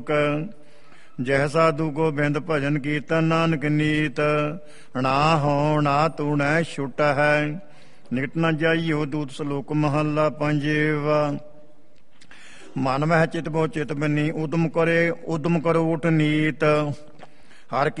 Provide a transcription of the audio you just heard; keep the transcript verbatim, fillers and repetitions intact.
ਜਹ ਸਾਧੂ ਗੋਬਿੰਦ ਭਜਨ ਕੀਰਤਨ ਨਾਨਕ ਨੀਤ। ਨਾ ਹੋ ਨਾ ਤੂਣੈ ਛੁਟ ਹੈ ਨਿਕਟ ਨ ਜਾਈਓ ਦੂਤ ਸਲੋਕ ਮਹੱਲਾ ਪੰਜਵਾ। ਮਨ ਮਹਿ ਚਿਤ ਬੋ ਚਿਤ ਬਨੀ ਉਦਮ ਕਰੇ ਉਦਮ ਕਰੋ ਉਠ ਨੀਤ। ਹਰ